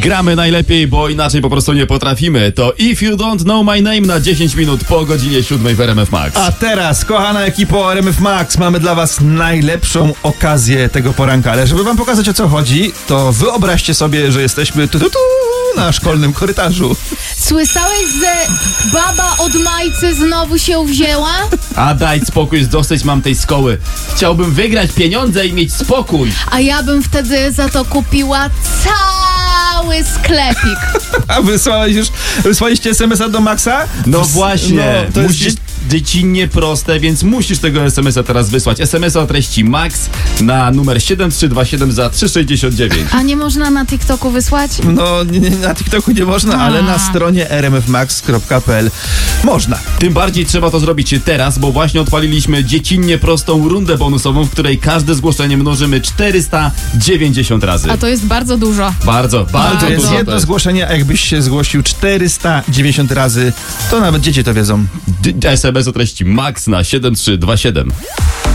Gramy najlepiej, bo inaczej po prostu nie potrafimy. To If You Don't Know My Name na 10 minut po godzinie 7 w RMF Max. A teraz, kochana ekipo RMF Max, mamy dla was najlepszą okazję tego poranka. Ale żeby wam pokazać, o co chodzi, to wyobraźcie sobie, że jesteśmy na szkolnym korytarzu. Słyszałeś, że baba od Majcy znowu się wzięła? A daj spokój, dosyć mam tej szkoły. Chciałbym wygrać pieniądze i mieć spokój. A ja bym wtedy za to kupiła cały sklepik. A wysłaliście SMS-a do Maxa? No właśnie, No, to jest musisz dziecinnie proste, więc musisz tego SMS-a teraz wysłać. SMS-a o treści MAX na numer 7327 za 3,69. A nie można na TikToku wysłać? No, na TikToku nie można, ale na stronie rmfmax.pl można. Tym bardziej trzeba to zrobić teraz, bo właśnie odpaliliśmy dziecinnie prostą rundę bonusową, w której każde zgłoszenie mnożymy 490 razy. A to jest bardzo dużo. Bardzo To jest dużo. jedno zgłoszenie, a jakbyś się zgłosił 490 razy, to nawet dzieci to wiedzą. SMS o treści MAX na 7327.